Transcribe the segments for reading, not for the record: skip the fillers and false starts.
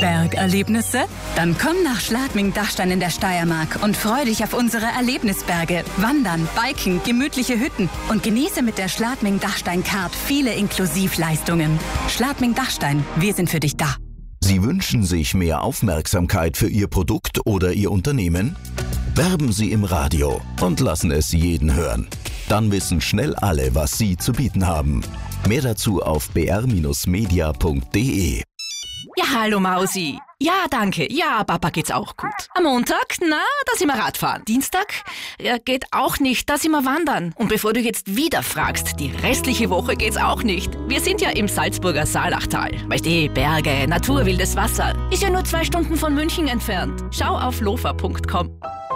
Bergerlebnisse? Dann komm nach Schladming-Dachstein in der Steiermark und freu dich auf unsere Erlebnisberge. Wandern, Biken, gemütliche Hütten und genieße mit der Schladming-Dachstein-Card viele Inklusivleistungen. Schladming-Dachstein, wir sind für dich da. Sie wünschen sich mehr Aufmerksamkeit für Ihr Produkt oder Ihr Unternehmen? Werben Sie im Radio und lassen es jeden hören. Dann wissen schnell alle, was Sie zu bieten haben. Mehr dazu auf br-media.de. Ja, hallo Mausi. Ja, danke. Ja, Papa geht's auch gut. Am Montag, da sind wir Radfahren. Dienstag, ja, geht auch nicht, da sind wir wandern. Und bevor du jetzt wieder fragst, die restliche Woche geht's auch nicht. Wir sind ja im Salzburger Saalachtal. Weißt du, Berge, Natur, wildes Wasser. Ist ja nur 2 Stunden von München entfernt. Schau auf lofa.com.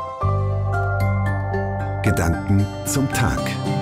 Gedanken zum Tag.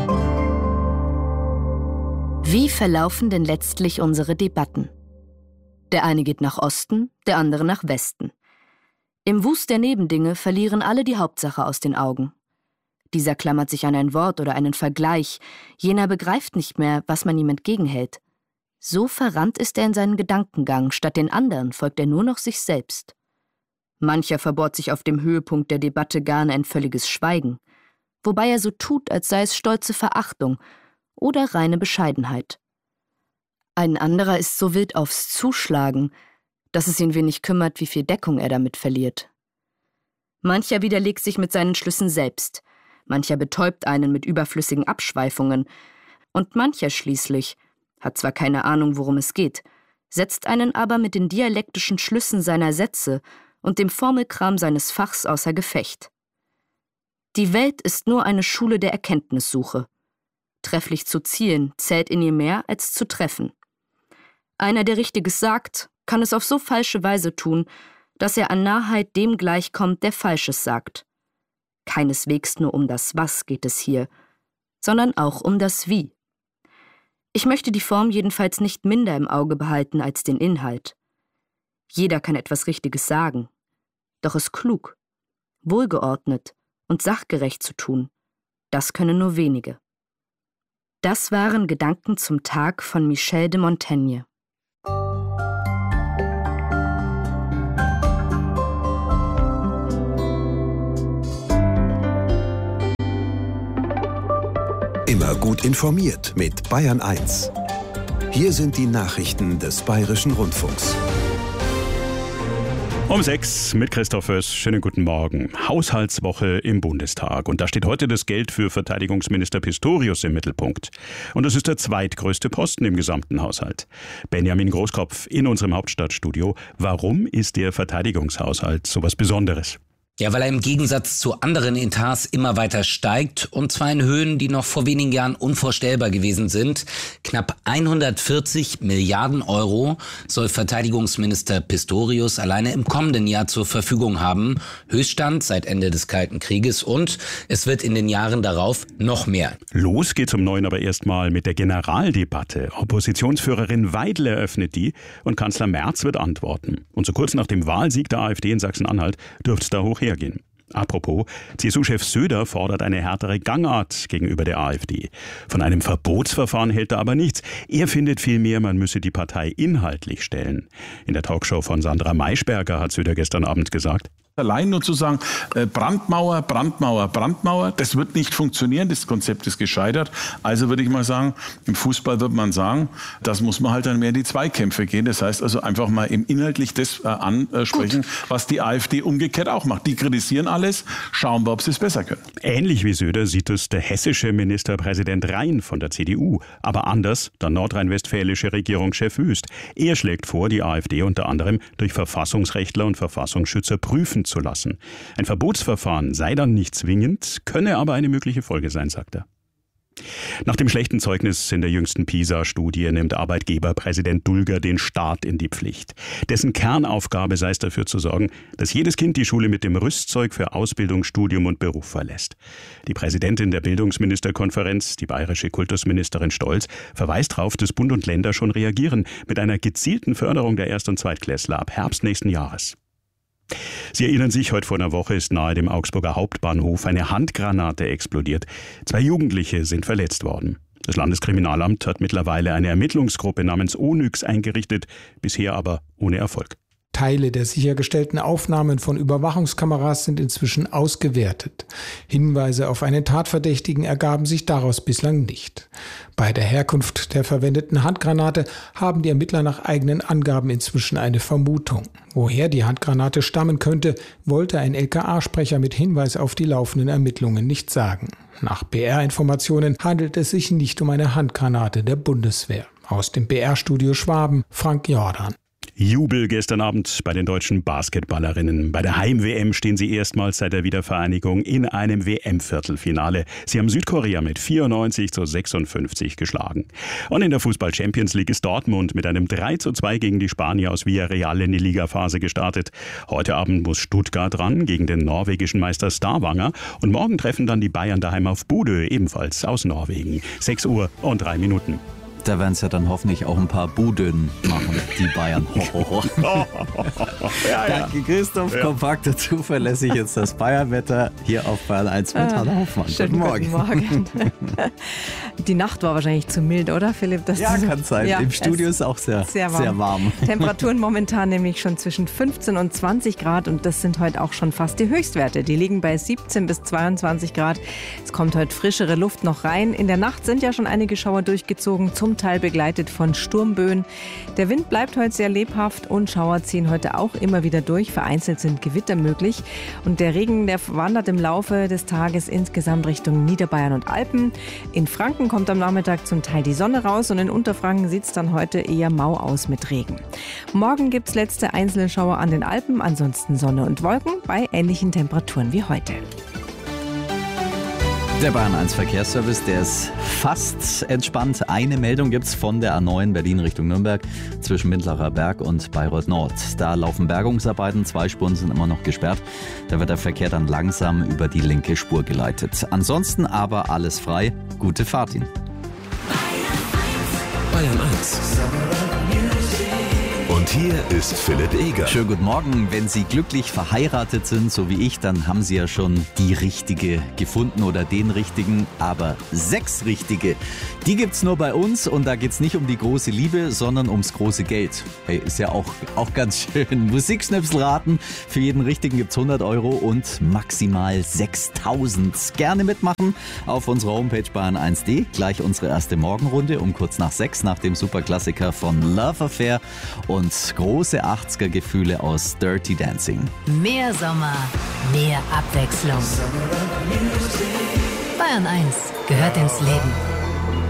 Wie verlaufen denn letztlich unsere Debatten? Der eine geht nach Osten, der andere nach Westen. Im Wust der Nebendinge verlieren alle die Hauptsache aus den Augen. Dieser klammert sich an ein Wort oder einen Vergleich, jener begreift nicht mehr, was man ihm entgegenhält. So verrannt ist er in seinen Gedankengang, statt den anderen folgt er nur noch sich selbst. Mancher verbohrt sich auf dem Höhepunkt der Debatte gar in ein völliges Schweigen, wobei er so tut, als sei es stolze Verachtung oder reine Bescheidenheit. Ein anderer ist so wild aufs Zuschlagen, dass es ihn wenig kümmert, wie viel Deckung er damit verliert. Mancher widerlegt sich mit seinen Schlüssen selbst, mancher betäubt einen mit überflüssigen Abschweifungen, und mancher schließlich, hat zwar keine Ahnung, worum es geht, setzt einen aber mit den dialektischen Schlüssen seiner Sätze und dem Formelkram seines Fachs außer Gefecht. Die Welt ist nur eine Schule der Erkenntnissuche. Trefflich zu zielen zählt in ihr mehr als zu treffen. Einer, der Richtiges sagt, kann es auf so falsche Weise tun, dass er an Narrheit dem gleichkommt, der Falsches sagt. Keineswegs nur um das Was geht es hier, sondern auch um das Wie. Ich möchte die Form jedenfalls nicht minder im Auge behalten als den Inhalt. Jeder kann etwas Richtiges sagen, doch es klug, wohlgeordnet und sachgerecht zu tun, das können nur wenige. Das waren Gedanken zum Tag von Michel de Montaigne. Immer gut informiert mit Bayern 1. Hier sind die Nachrichten des Bayerischen Rundfunks. Um 6 mit Christoph Höss. Schönen guten Morgen. Haushaltswoche im Bundestag. Und da steht heute das Geld für Verteidigungsminister Pistorius im Mittelpunkt. Und das ist der zweitgrößte Posten im gesamten Haushalt. Benjamin Großkopf in unserem Hauptstadtstudio. Warum ist der Verteidigungshaushalt so was Besonderes? Ja, weil er im Gegensatz zu anderen Etats immer weiter steigt, und zwar in Höhen, die noch vor wenigen Jahren unvorstellbar gewesen sind. Knapp 140 Milliarden Euro soll Verteidigungsminister Pistorius alleine im kommenden Jahr zur Verfügung haben. Höchststand seit Ende des Kalten Krieges, und es wird in den Jahren darauf noch mehr. Los geht's um 9 aber erstmal mit der Generaldebatte. Oppositionsführerin Weidel eröffnet die und Kanzler Merz wird antworten. Und so kurz nach dem Wahlsieg der AfD in Sachsen-Anhalt dürfte es da hoch hergehen. Apropos, CSU-Chef Söder fordert eine härtere Gangart gegenüber der AfD. Von einem Verbotsverfahren hält er aber nichts. Er findet vielmehr, man müsse die Partei inhaltlich stellen. In der Talkshow von Sandra Maischberger hat Söder gestern Abend gesagt: Allein nur zu sagen, Brandmauer, Brandmauer, Brandmauer, das wird nicht funktionieren, das Konzept ist gescheitert. Also würde ich mal sagen, im Fußball wird man sagen, das muss man halt dann mehr in die Zweikämpfe gehen. Das heißt also einfach mal eben inhaltlich das ansprechen, was die AfD umgekehrt auch macht. Die kritisieren alles, schauen wir, ob sie es besser können. Ähnlich wie Söder sieht es der hessische Ministerpräsident Rhein von der CDU. Aber anders der nordrhein-westfälische Regierungschef Wüst. Er schlägt vor, die AfD unter anderem durch Verfassungsrechtler und Verfassungsschützer prüfen zu lassen. Ein Verbotsverfahren sei dann nicht zwingend, könne aber eine mögliche Folge sein, sagt er. Nach dem schlechten Zeugnis in der jüngsten PISA-Studie nimmt Arbeitgeberpräsident Dulger den Staat in die Pflicht. Dessen Kernaufgabe sei es, dafür zu sorgen, dass jedes Kind die Schule mit dem Rüstzeug für Ausbildung, Studium und Beruf verlässt. Die Präsidentin der Bildungsministerkonferenz, die bayerische Kultusministerin Stolz, verweist darauf, dass Bund und Länder schon reagieren mit einer gezielten Förderung der Erst- und Zweitklässler ab Herbst nächsten Jahres. Sie erinnern sich, heute vor einer Woche ist nahe dem Augsburger Hauptbahnhof eine Handgranate explodiert. 2 Jugendliche sind verletzt worden. Das Landeskriminalamt hat mittlerweile eine Ermittlungsgruppe namens Onyx eingerichtet, bisher aber ohne Erfolg. Teile der sichergestellten Aufnahmen von Überwachungskameras sind inzwischen ausgewertet. Hinweise auf einen Tatverdächtigen ergaben sich daraus bislang nicht. Bei der Herkunft der verwendeten Handgranate haben die Ermittler nach eigenen Angaben inzwischen eine Vermutung. Woher die Handgranate stammen könnte, wollte ein LKA-Sprecher mit Hinweis auf die laufenden Ermittlungen nicht sagen. Nach BR-Informationen handelt es sich nicht um eine Handgranate der Bundeswehr. Aus dem BR-Studio Schwaben, Frank Jordan. Jubel gestern Abend bei den deutschen Basketballerinnen. Bei der Heim-WM stehen sie erstmals seit der Wiedervereinigung in einem WM-Viertelfinale. Sie haben Südkorea mit 94:56 geschlagen. Und in der Fußball-Champions League ist Dortmund mit einem 3:2 gegen die Spanier aus Villarreal in die Ligaphase gestartet. Heute Abend muss Stuttgart ran gegen den norwegischen Meister Stavanger. Und morgen treffen dann die Bayern daheim auf Bodø, ebenfalls aus Norwegen. 6:03. Da werden es ja dann hoffentlich auch ein paar Budön machen, die Bayern. Danke Christoph, kompakt und zuverlässig jetzt das Bayern-Wetter hier auf Bayern 1 mit Hanna Hoffmann. Guten Morgen. Die Nacht war wahrscheinlich zu mild, oder Philipp? Kann sein. Ja, im Studio ist auch sehr warm. Temperaturen momentan nämlich schon zwischen 15 und 20 Grad und das sind heute auch schon fast die Höchstwerte. Die liegen bei 17 bis 22 Grad. Es kommt heute frischere Luft noch rein. In der Nacht sind ja schon einige Schauer durchgezogen, zum Teil begleitet von Sturmböen. Der Wind bleibt heute sehr lebhaft und Schauer ziehen heute auch immer wieder durch. Vereinzelt sind Gewitter möglich. Und der Regen, der wandert im Laufe des Tages insgesamt Richtung Niederbayern und Alpen. In Franken kommt am Nachmittag zum Teil die Sonne raus und in Unterfranken sieht es dann heute eher mau aus mit Regen. Morgen gibt es letzte einzelne Schauer an den Alpen, ansonsten Sonne und Wolken bei ähnlichen Temperaturen wie heute. Der Bayern 1 Verkehrsservice, der ist fast entspannt. Eine Meldung gibt es von der A9 Berlin Richtung Nürnberg zwischen Mittlerer Berg und Bayreuth Nord. Da laufen Bergungsarbeiten, 2 Spuren sind immer noch gesperrt. Da wird der Verkehr dann langsam über die linke Spur geleitet. Ansonsten aber alles frei. Gute Fahrt Ihnen. Bayern 1. Und hier ist Philipp Eger. Schönen guten Morgen. Wenn Sie glücklich verheiratet sind, so wie ich, dann haben Sie ja schon die Richtige gefunden oder den Richtigen. Aber 6 Richtige, die gibt's nur bei uns. Und da geht's nicht um die große Liebe, sondern ums große Geld. Hey, ist ja auch ganz schön. Musikschnipsel raten. Für jeden Richtigen gibt's 100 € und maximal 6.000. Gerne mitmachen auf unserer Homepage bayern1.de. Gleich unsere erste Morgenrunde um kurz nach 6 nach dem Superklassiker von Love Affair und große 80er-Gefühle aus Dirty Dancing. Mehr Sommer, mehr Abwechslung. Bayern 1 gehört ins Leben.